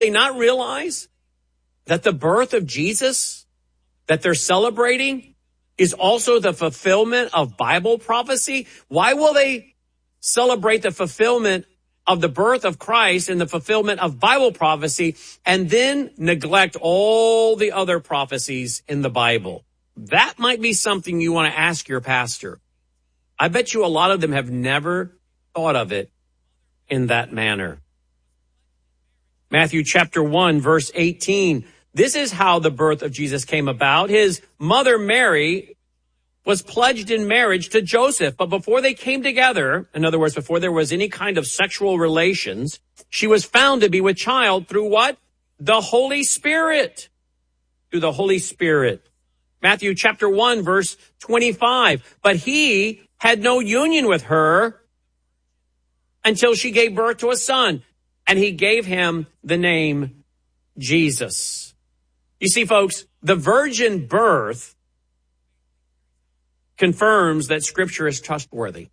they not realize that the birth of Jesus that they're celebrating is also the fulfillment of Bible prophecy? Why will they celebrate the fulfillment of the birth of Christ and the fulfillment of Bible prophecy and then neglect all the other prophecies in the Bible? That might be something you want to ask your pastor. I bet you a lot of them have never thought of it in that manner. Matthew chapter 1, verse 18. This is how the birth of Jesus came about. His mother Mary was pledged in marriage to Joseph, but before they came together, in other words, before there was any kind of sexual relations, she was found to be with child through what? The Holy Spirit. Through the Holy Spirit. Matthew chapter 1, verse 25. But he had no union with her until she gave birth to a son, and he gave him the name Jesus. You see, folks, the virgin birth confirms that Scripture is trustworthy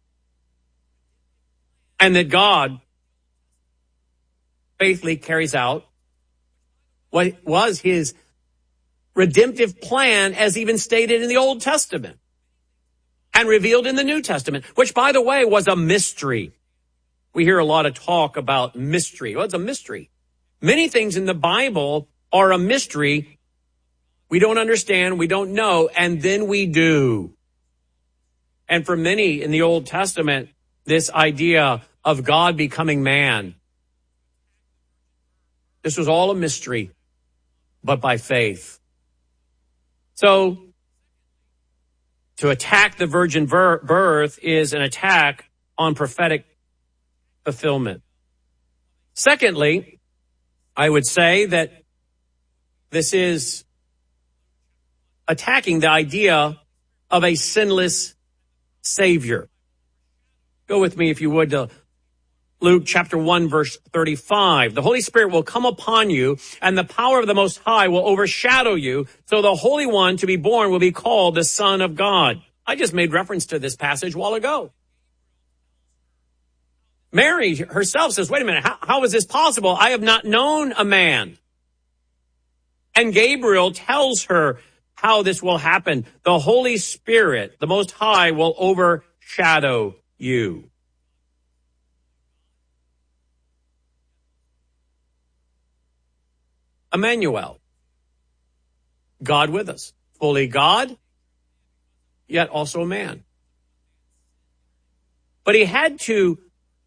and that God faithfully carries out what was his redemptive plan as even stated in the Old Testament and revealed in the New Testament, which, by the way, was a mystery. We hear a lot of talk about mystery. Well, it's a mystery. Many things in the Bible are a mystery. We don't understand, we don't know, and then we do. And for many in the Old Testament, this idea of God becoming man, this was all a mystery, but by faith. So, to attack the virgin birth is an attack on prophetic fulfillment. Secondly, I would say that this is attacking the idea of a sinless Savior. Go with me, if you would, to Luke chapter 1, verse 35. The Holy Spirit will come upon you, and the power of the Most High will overshadow you, so the Holy One to be born will be called the Son of God. I just made reference to this passage a while ago. Mary herself says, wait a minute, how is this possible? I have not known a man. And Gabriel tells her how this will happen. The Holy Spirit, the Most High, will overshadow you. Emmanuel, God with us, fully God, yet also a man. But he had to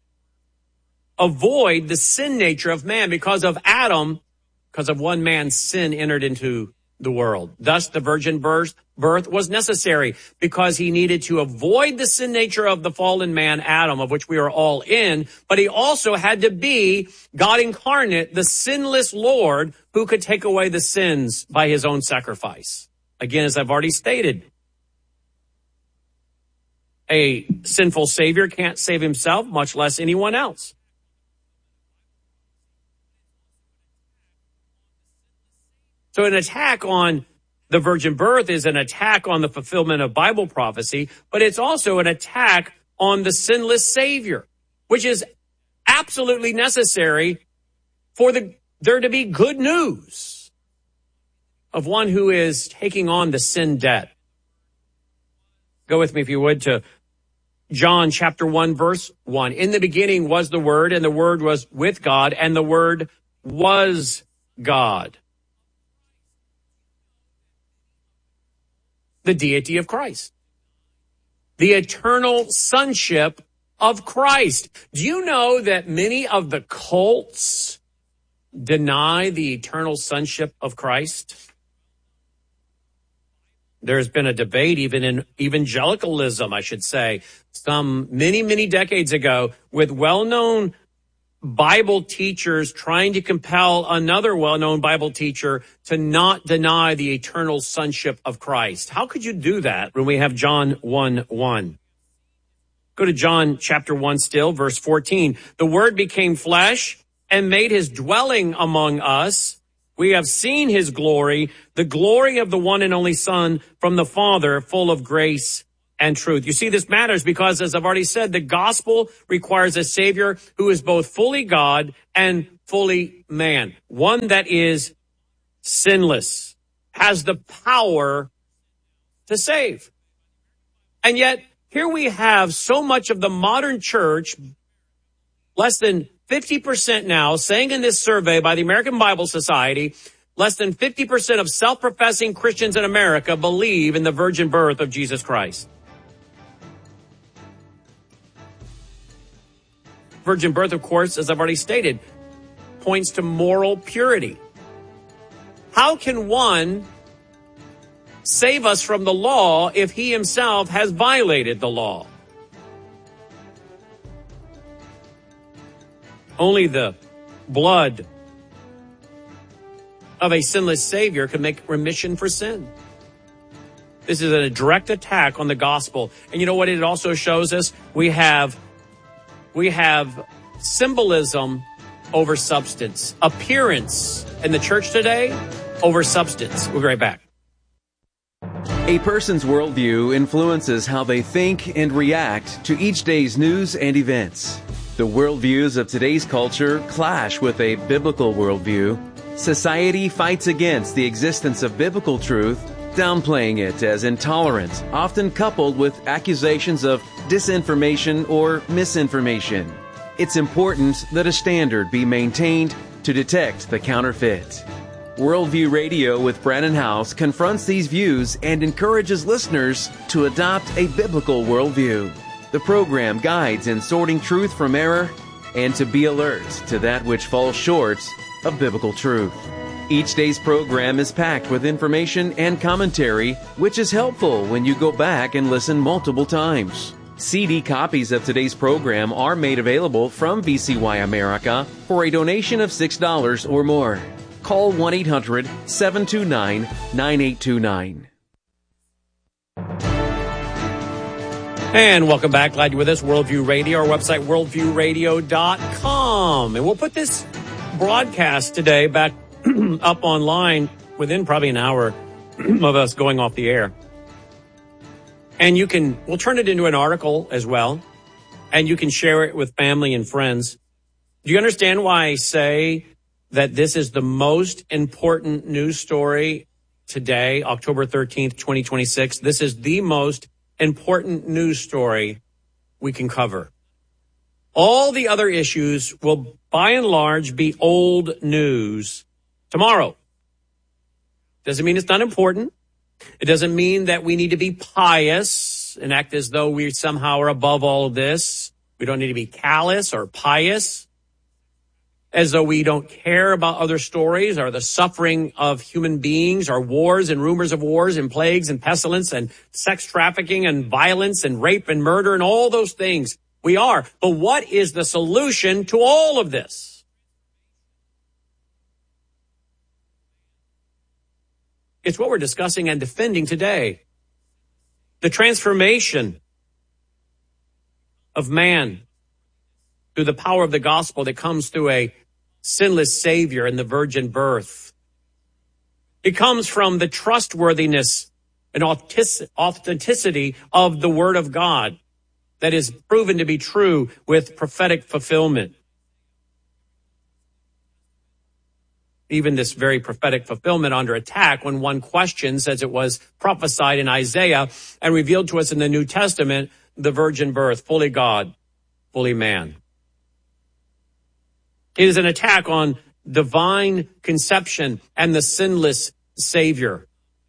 avoid the sin nature of man because of Adam, because of one man's sin entered into the world. Thus, the virgin birth was necessary because he needed to avoid the sin nature of the fallen man, Adam, of which we are all in. But he also had to be God incarnate, the sinless Lord who could take away the sins by his own sacrifice. Again, as I've already stated, a sinful Savior can't save himself, much less anyone else. So an attack on the virgin birth is an attack on the fulfillment of Bible prophecy, but it's also an attack on the sinless Savior, which is absolutely necessary for there to be good news of one who is taking on the sin debt. Go with me, if you would, to John chapter 1, verse 1. In the beginning was the Word, and the Word was with God, and the Word was God. The deity of Christ. The eternal sonship of Christ. Do you know that many of the cults deny the eternal sonship of Christ? There's been a debate even in evangelicalism, I should say, many decades ago, with well-known Bible teachers trying to compel another well-known Bible teacher to not deny the eternal sonship of Christ. How could you do that when we have John 1:1? Go to John chapter 1 still, verse 14. The Word became flesh and made his dwelling among us. We have seen his glory, the glory of the one and only Son from the Father, full of grace and truth. You see, this matters because, as I've already said, the gospel requires a Savior who is both fully God and fully man, one that is sinless, has the power to save. And yet, here we have so much of the modern church, less than 50% now, saying in this survey by the American Bible Society, less than 50% of self-professing Christians in America believe in the virgin birth of Jesus Christ. Virgin birth, of course, as I've already stated, points to moral purity. How can one save us from the law if he himself has violated the law? Only the blood of a sinless Savior can make remission for sin. This is a direct attack on the gospel. And you know what it also shows us? We have symbolism over substance, appearance in the church today over substance. We'll be right back. A person's worldview influences how they think and react to each day's news and events. The worldviews of today's culture clash with a biblical worldview. Society fights against the existence of biblical truth, downplaying it as intolerant, often coupled with accusations of disinformation or misinformation. It's important that a standard be maintained to detect the counterfeit. Worldview Radio with Brannon Howse confronts these views and encourages listeners to adopt a biblical worldview. The program guides in sorting truth from error and to be alert to that which falls short of biblical truth. Each day's program is packed with information and commentary, which is helpful when you go back and listen multiple times. CD copies of today's program are made available from VCY America for a donation of $6 or more. Call 1-800-729-9829. And welcome back. Glad you're with us. Worldview Radio, our website, worldviewradio.com. And we'll put this broadcast today back up online within probably an hour of us going off the air. And we'll turn it into an article as well. And you can share it with family and friends. Do you understand why I say that this is the most important news story today, October 13th, 2026? This is the most important news story we can cover. All the other issues will, by and large, be old news tomorrow. Doesn't mean it's not important. It doesn't mean that we need to be pious and act as though we somehow are above all of this. We don't need to be callous or pious, as though we don't care about other stories or the suffering of human beings or wars and rumors of wars and plagues and pestilence and sex trafficking and violence and rape and murder and all those things. We are. But what is the solution to all of this? It's what we're discussing and defending today. The transformation of man through the power of the gospel that comes through a sinless Savior and the virgin birth. It comes from the trustworthiness and authenticity of the Word of God that is proven to be true with prophetic fulfillment. Even this very prophetic fulfillment under attack when one questions, as it was prophesied in Isaiah and revealed to us in the New Testament, the virgin birth, fully God, fully man. It is an attack on divine conception and the sinless Savior.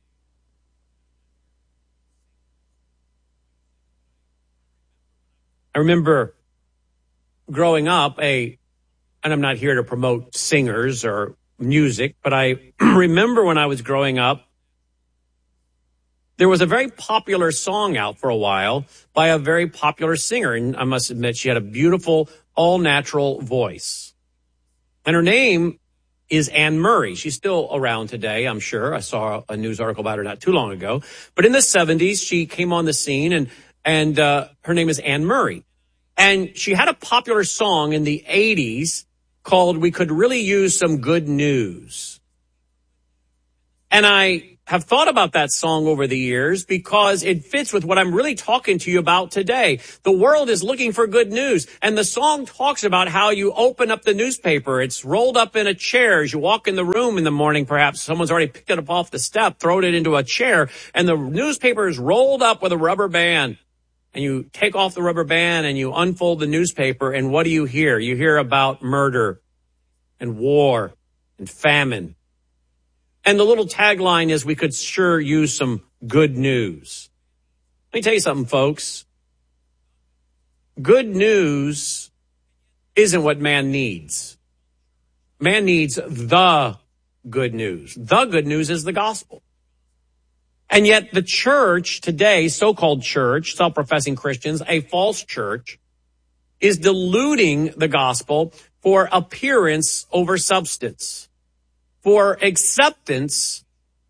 I remember growing up, and I'm not here to promote singers or music, but I remember when I was growing up, there was a very popular song out for a while by a very popular singer. And I must admit, she had a beautiful, all-natural voice. And her name is Anne Murray. She's still around today, I'm sure. I saw a news article about her not too long ago. But in the 70s, she came on the scene, and her name is Anne Murray. And she had a popular song in the 80s called "We Could Really Use Some Good News." And I have thought about that song over the years because it fits with what I'm really talking to you about today. The world is looking for good news. And the song talks about how you open up the newspaper. It's rolled up in a chair. As you walk in the room in the morning, perhaps someone's already picked it up off the step, thrown it into a chair, and the newspaper is rolled up with a rubber band. And you take off the rubber band and you unfold the newspaper, and what do you hear? You hear about murder and war and famine. And the little tagline is, we could sure use some good news. Let me tell you something, folks. Good news isn't what man needs. Man needs the good news. The good news is the gospel. And yet the church today, so-called church, self-professing Christians, a false church, is diluting the gospel for appearance over substance, for acceptance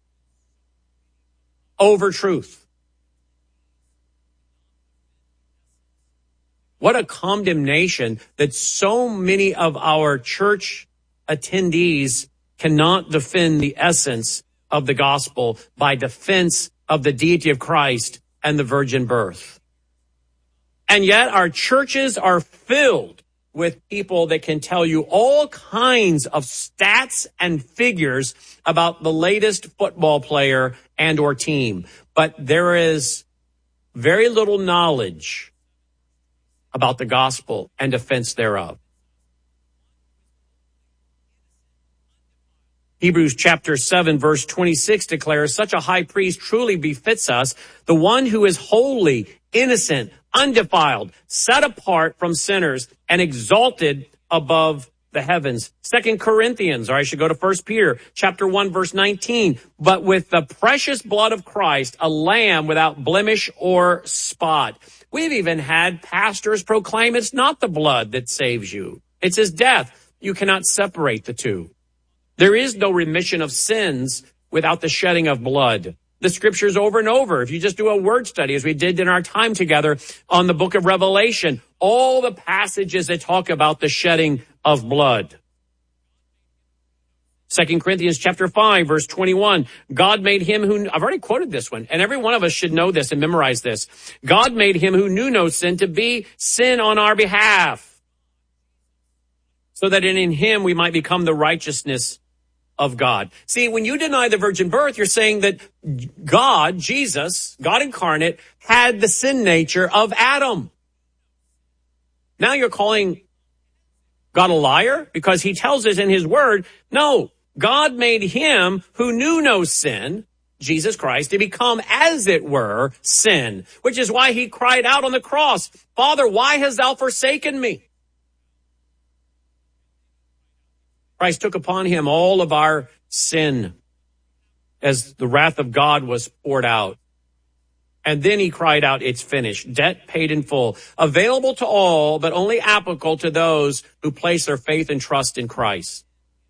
over truth. What a condemnation that so many of our church attendees cannot defend the essence of the gospel by defense of the deity of Christ and the virgin birth. And yet our churches are filled with people that can tell you all kinds of stats and figures about the latest football player and or team. But there is very little knowledge about the gospel and defense thereof. Hebrews chapter 7, verse 26 declares, such a high priest truly befits us, the one who is holy, innocent, undefiled, set apart from sinners, and exalted above the heavens. 2 Corinthians, or I should go to 1 Peter chapter 1, verse 19. But with the precious blood of Christ, a lamb without blemish or spot. We've even had pastors proclaim it's not the blood that saves you. It's his death. You cannot separate the two. There is no remission of sins without the shedding of blood. The scriptures over and over. If you just do a word study, as we did in our time together on the book of Revelation, all the passages that talk about the shedding of blood. 2 Corinthians chapter 5, verse 21. God made him who, I've already quoted this one, and every one of us should know this and memorize this. God made him who knew no sin to be sin on our behalf, so that in him we might become the righteousness of God. See, when you deny the virgin birth, you're saying that God, Jesus, God incarnate, had the sin nature of Adam. Now you're calling God a liar because he tells us in his word, no, God made him who knew no sin, Jesus Christ, to become, as it were, sin, which is why he cried out on the cross, Father, why hast thou forsaken me? Christ took upon him all of our sin as the wrath of God was poured out. And then he cried out, it's finished. Debt paid in full. Available to all, but only applicable to those who place their faith and trust in Christ.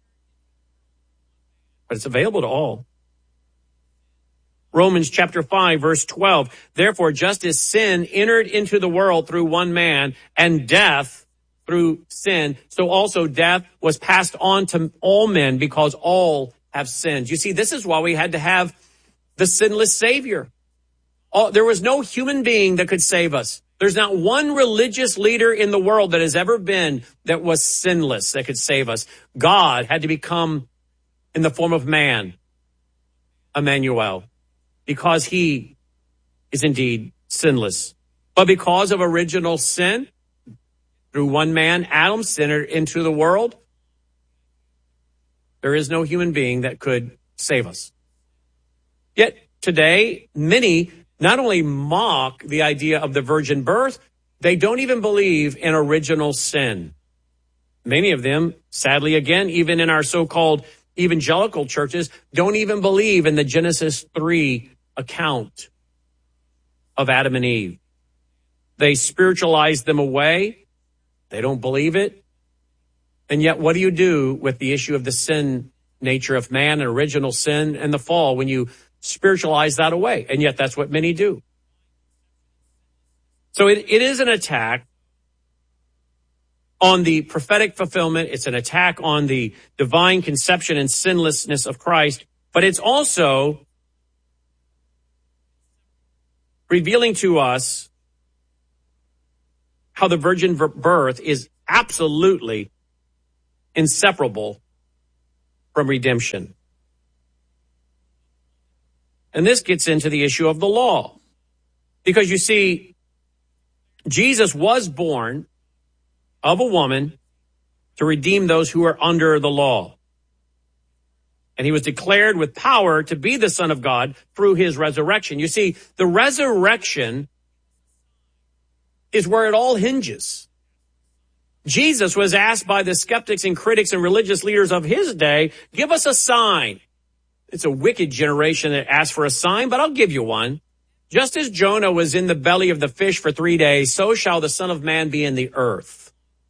But it's available to all. Romans chapter 5, verse 12. Therefore, just as sin entered into the world through one man, and death through sin, so also death was passed on to all men because all have sinned. You see, this is why we had to have the sinless Savior. There was no human being that could save us. There's not one religious leader in the world that has ever been that was sinless that could save us. God had to become in the form of man, Emmanuel, because he is indeed sinless. But because of original sin, through one man, Adam, entered into the world, there is no human being that could save us. Yet today, many not only mock the idea of the virgin birth, they don't even believe in original sin. Many of them, sadly again, even in our so-called evangelical churches, don't even believe in the Genesis 3 account of Adam and Eve. They spiritualize them away. They don't believe it. And yet, what do you do with the issue of the sin nature of man and original sin and the fall when you spiritualize that away? And yet, that's what many do. So it is an attack on the prophetic fulfillment. It's an attack on the divine conception and sinlessness of Christ. But it's also revealing to us how the virgin birth is absolutely inseparable from redemption. And this gets into the issue of the law. Because you see, Jesus was born of a woman to redeem those who are under the law. And he was declared with power to be the Son of God through his resurrection. You see, the resurrection is where it all hinges. Jesus was asked by the skeptics and critics and religious leaders of his day, give us a sign. It's a wicked generation that asks for a sign, but I'll give you one. Just as Jonah was in the belly of the fish for 3 days, so shall the Son of Man be in the earth.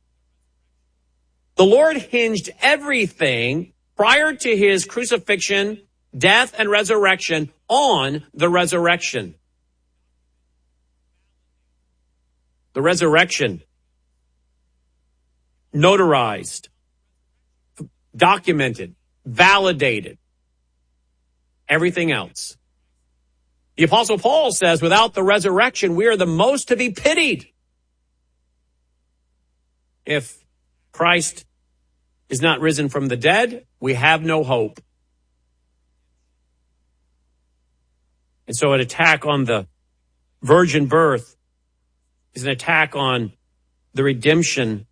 The Lord hinged everything prior to his crucifixion, death, and resurrection on the resurrection. The resurrection, notarized, documented, validated, everything else. The Apostle Paul says, without the resurrection, we are the most to be pitied. If Christ is not risen from the dead, we have no hope. And so an attack on the virgin birth is an attack on the redemption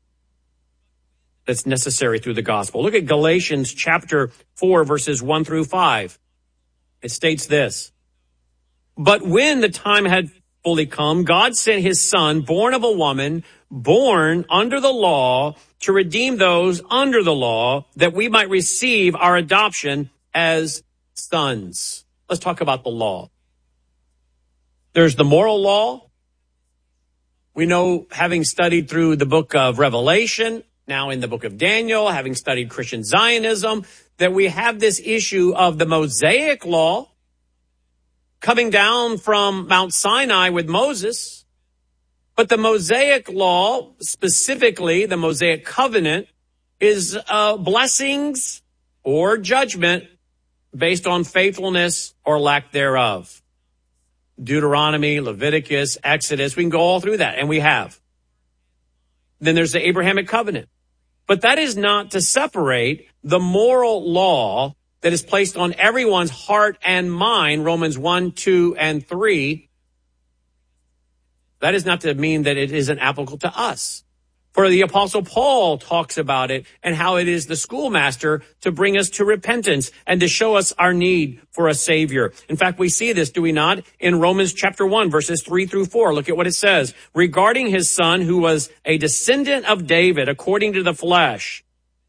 that's necessary through the gospel. Look at Galatians chapter 4, verses 1 through 5. It states this: but when the time had fully come, God sent his Son, born of a woman, born under the law, to redeem those under the law, that we might receive our adoption as sons. Let's talk about the law. There's the moral law. We know, having studied through the book of Revelation, now in the book of Daniel, having studied Christian Zionism, that we have this issue of the Mosaic law coming down from Mount Sinai with Moses. But the Mosaic law, specifically the Mosaic covenant, is blessings or judgment based on faithfulness or lack thereof. Deuteronomy, Leviticus, Exodus, we can go all through that, and we have. Then there's the Abrahamic covenant. But that is not to separate the moral law that is placed on everyone's heart and mind, Romans 1, 2, and 3. That is not to mean that it isn't applicable to us. For the Apostle Paul talks about it and how it is the schoolmaster to bring us to repentance and to show us our need for a Savior. In fact, we see this, do we not? In Romans chapter 1, verses 3 through 4. Look at what it says. Regarding his Son, who was a descendant of David according to the flesh.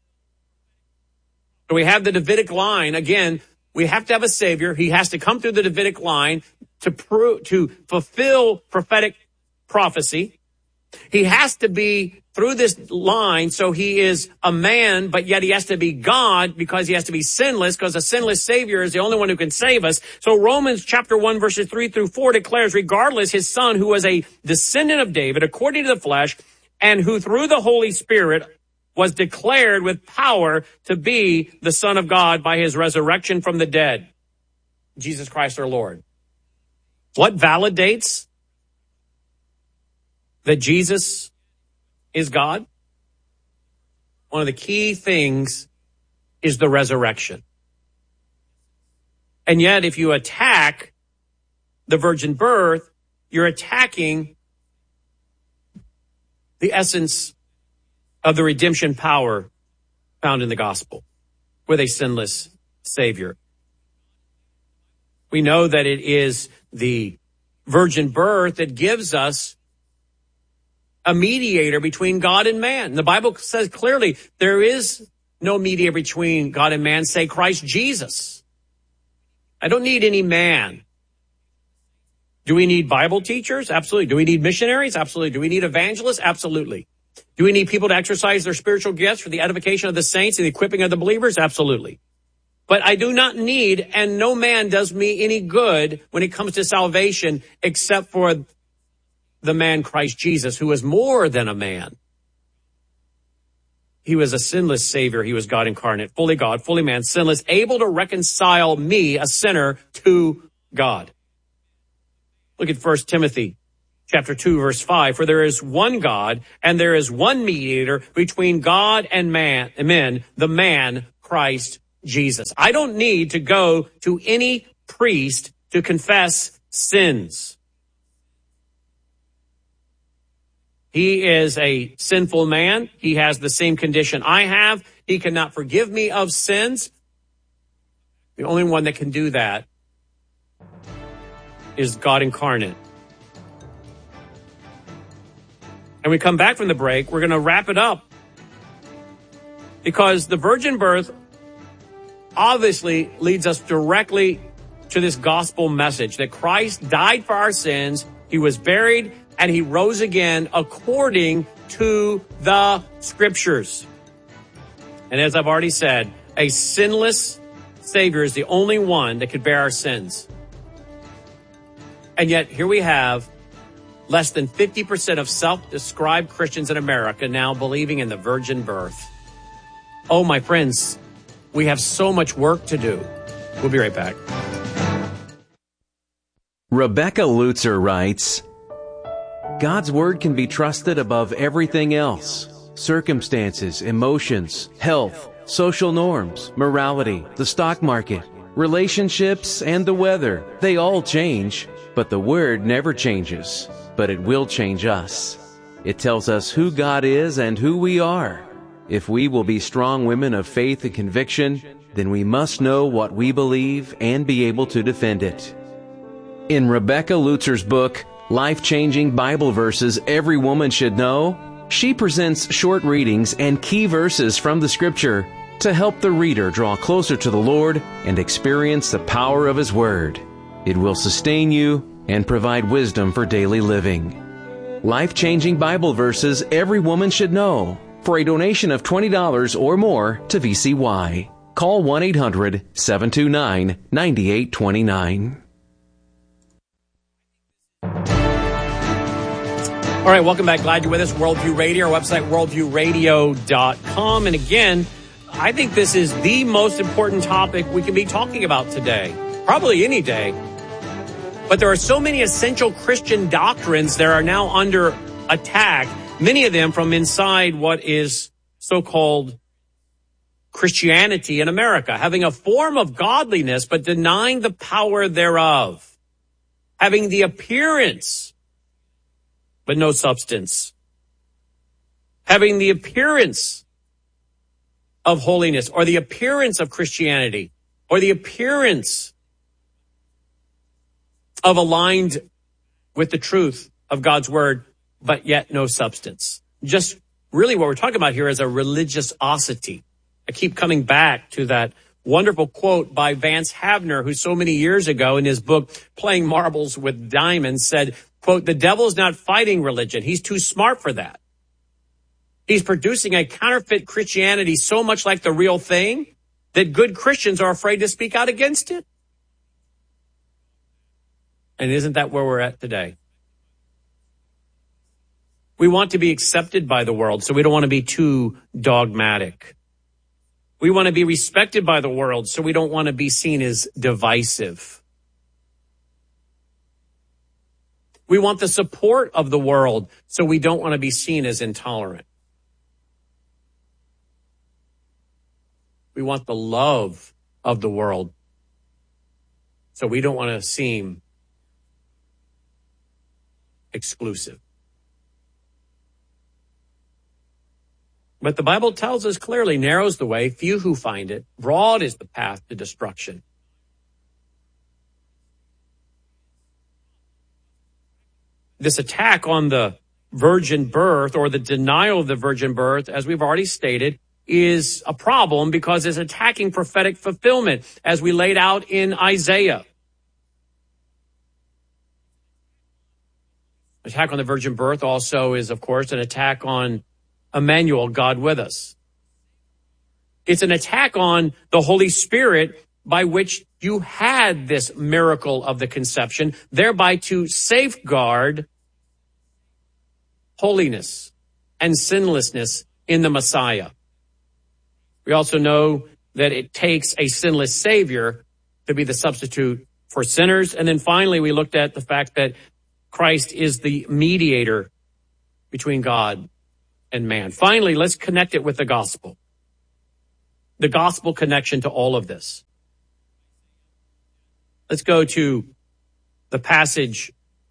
So we have the Davidic line. Again, we have to have a Savior. He has to come through the Davidic line to fulfill prophetic prophecy. He has to be through this line, so he is a man, but yet he has to be God because he has to be sinless, because a sinless Savior is the only one who can save us. So Romans chapter 1, verses 3 through 4 declares, regardless, his Son, who was a descendant of David according to the flesh, and who through the Holy Spirit was declared with power to be the Son of God by his resurrection from the dead, Jesus Christ our Lord. What validates that Jesus is God? One of the key things is the resurrection. And yet, if you attack the virgin birth, you're attacking the essence of the redemption power found in the gospel with a sinless Savior. We know that it is the virgin birth that gives us a mediator between God and man. The Bible says clearly there is no mediator between God and man, say Christ Jesus. I don't need any man. Do we need Bible teachers? Absolutely. Do we need missionaries? Absolutely. Do we need evangelists? Absolutely. Do we need people to exercise their spiritual gifts for the edification of the saints and the equipping of the believers? Absolutely. But I do not need, and no man does me any good when it comes to salvation except for the man Christ Jesus, who was more than a man. He was a sinless Savior. He was God incarnate, fully God, fully man, sinless, able to reconcile me, a sinner, to God. Look at 1 Timothy chapter 2, verse 5. For there is one God, and there is one mediator between God and men, the man, Christ Jesus. I don't need to go to any priest to confess sins. He is a sinful man. He has the same condition I have. He cannot forgive me of sins. The only one that can do that is God incarnate. And we come back from the break, we're going to wrap it up. Because the virgin birth obviously leads us directly to this gospel message that Christ died for our sins, he was buried, and he rose again according to the scriptures. And as I've already said, a sinless Savior is the only one that could bear our sins. And yet here we have less than 50% of self-described Christians in America now believing in the virgin birth. Oh, my friends, we have so much work to do. We'll be right back. Rebecca Lutzer writes, God's word can be trusted above everything else. Circumstances, emotions, health, social norms, morality, the stock market, relationships, and the weather. They all change, but the word never changes. But it will change us. It tells us who God is and who we are. If we will be strong women of faith and conviction, then we must know what we believe and be able to defend it. In Rebecca Lutzer's book, Life-Changing Bible Verses Every Woman Should Know, she presents short readings and key verses from the Scripture to help the reader draw closer to the Lord and experience the power of His Word. It will sustain you and provide wisdom for daily living. Life-Changing Bible Verses Every Woman Should Know, for a donation of $20 or more to VCY. Call 1-800-729-9829. All right, welcome back. Glad you're with us. Worldview Radio, our website, worldviewradio.com. And again, I think this is the most important topic we can be talking about today, probably any day. But there are so many essential Christian doctrines that are now under attack, many of them from inside what is so-called Christianity in America, having a form of godliness but denying the power thereof, having the appearance but no substance, having the appearance of holiness or the appearance of Christianity or the appearance of aligned with the truth of God's word, but yet no substance. Just really what we're talking about here is a religiosity. I keep coming back to that wonderful quote by Vance Havner, who so many years ago in his book, Playing Marbles with Diamonds, said, quote, "The devil's not fighting religion. He's too smart for that. He's producing a counterfeit Christianity so much like the real thing that good Christians are afraid to speak out against it." And isn't that where we're at today? We want to be accepted by the world, so we don't want to be too dogmatic. We want to be respected by the world, so we don't want to be seen as divisive. We want the support of the world, so we don't want to be seen as intolerant. We want the love of the world, so we don't want to seem exclusive. But the Bible tells us clearly, narrow's the way, few who find it. Broad is the path to destruction. This attack on the virgin birth or the denial of the virgin birth, as we've already stated, is a problem because it's attacking prophetic fulfillment, as we laid out in Isaiah. Attack on the virgin birth also is, of course, an attack on Emmanuel, God with us. It's an attack on the Holy Spirit by which you had this miracle of the conception, thereby to safeguard holiness and sinlessness in the Messiah. We also know that it takes a sinless Savior to be the substitute for sinners. And then finally, we looked at the fact that Christ is the mediator between God and man. Finally, let's connect it with the gospel. The gospel connection to all of this. Let's go to the passage.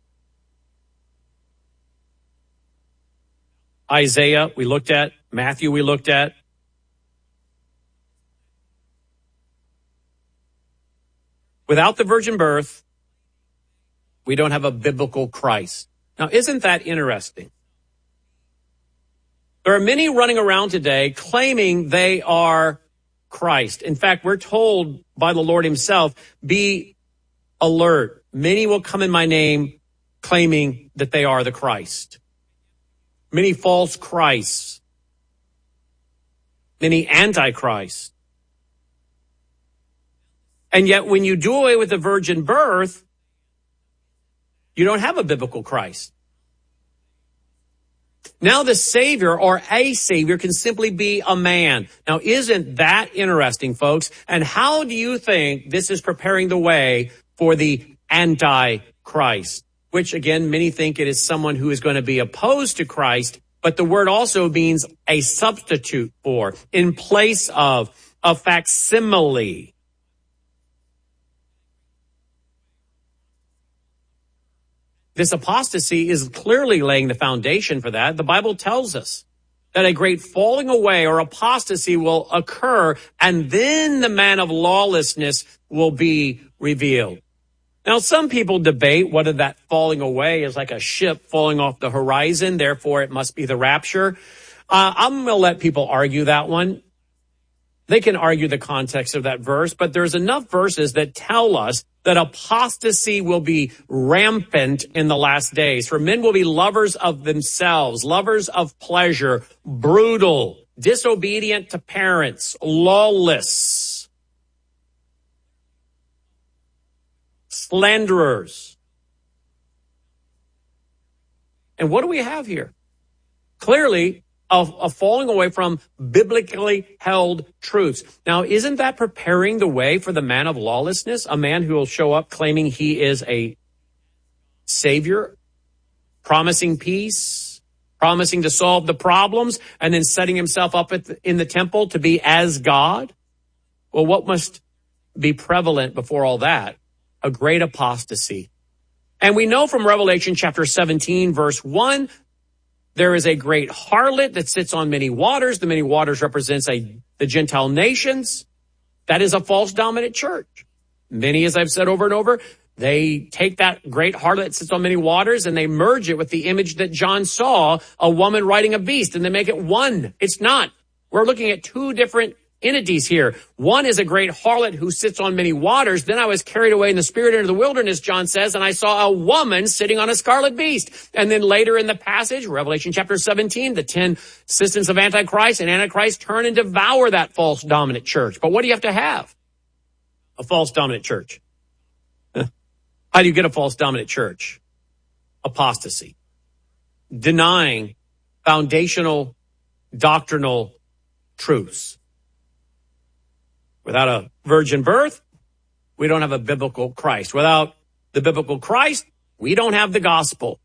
Isaiah, we looked at. Matthew, we looked at. Without the virgin birth, we don't have a biblical Christ. Now, isn't that interesting? There are many running around today claiming they are Christ. In fact, we're told by the Lord himself, be alert. Many will come in my name claiming that they are the Christ. Many false Christs. Many antichrists. And yet when you do away with the virgin birth, you don't have a biblical Christ. Now the Savior or a Savior can simply be a man. Now isn't that interesting, folks? And how do you think this is preparing the way for the Antichrist? Which again, many think it is someone who is going to be opposed to Christ, but the word also means a substitute for, in place of, a facsimile. This apostasy is clearly laying the foundation for that. The Bible tells us that a great falling away or apostasy will occur, and then the man of lawlessness will be revealed. Now, some people debate whether that falling away is like a ship falling off the horizon, therefore it must be the rapture. I'm going to let people argue that one. They can argue the context of that verse, but there's enough verses that tell us that apostasy will be rampant in the last days. For men will be lovers of themselves, lovers of pleasure, brutal, disobedient to parents, lawless, slanderers. And what do we have here? Clearly, a falling away from biblically held truths. Now, isn't that preparing the way for the man of lawlessness? A man who will show up claiming he is a savior, promising peace, promising to solve the problems, and then setting himself up in the temple to be as God? Well, what must be prevalent before all that? A great apostasy. And we know from Revelation chapter 17, verse 1, there is a great harlot that sits on many waters. The many waters represents the Gentile nations. That is a false dominant church. Many, as I've said over and over, they take that great harlot that sits on many waters and they merge it with the image that John saw, a woman riding a beast, and they make it one. It's not. We're looking at two different entities here. One is a great harlot who sits on many waters. Then I was carried away in the spirit into the wilderness, John says, and I saw a woman sitting on a scarlet beast. And then later in the passage, Revelation chapter 17, the 10 systems of Antichrist, and Antichrist turn and devour that false dominant church. But what do you have to have? A false dominant church. How do you get a false dominant church? Apostasy. Denying foundational doctrinal truths. Without a virgin birth, we don't have a biblical Christ. Without the biblical Christ, we don't have the gospel.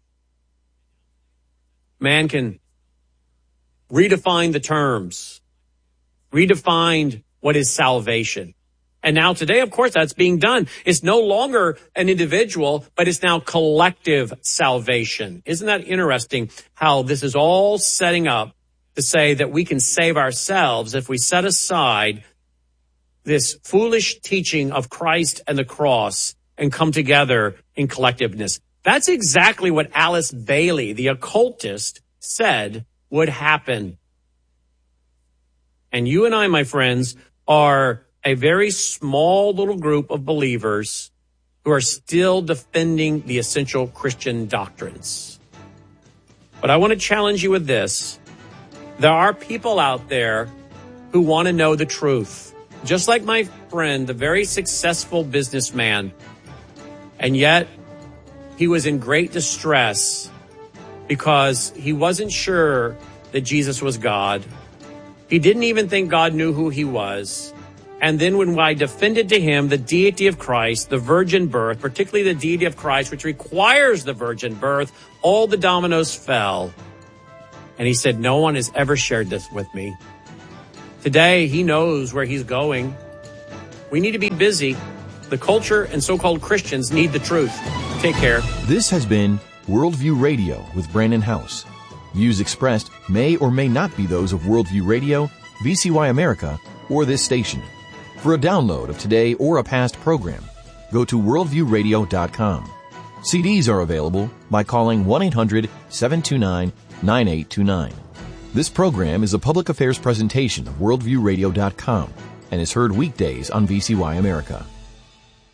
Man can redefine the terms, redefine what is salvation. And now today, of course, that's being done. It's no longer an individual, but it's now collective salvation. Isn't that interesting how this is all setting up to say that we can save ourselves if we set aside this foolish teaching of Christ and the cross and come together in collectiveness. That's exactly what Alice Bailey, the occultist, said would happen. And you and I, my friends, are a very small little group of believers who are still defending the essential Christian doctrines. But I want to challenge you with this. There are people out there who want to know the truth. Just like my friend, the very successful businessman, and yet he was in great distress because he wasn't sure that Jesus was God. He didn't even think God knew who he was. And then when I defended to him the deity of Christ, the virgin birth, particularly the deity of Christ, which requires the virgin birth, all the dominoes fell. And he said, no one has ever shared this with me. Today, he knows where he's going. We need to be busy. The culture and so-called Christians need the truth. Take care. This has been Worldview Radio with Brandon House. Views expressed may or may not be those of Worldview Radio, VCY America, or this station. For a download of today or a past program, go to worldviewradio.com. CDs are available by calling 1-800-729-9829. This program is a public affairs presentation of worldviewradio.com and is heard weekdays on VCY America.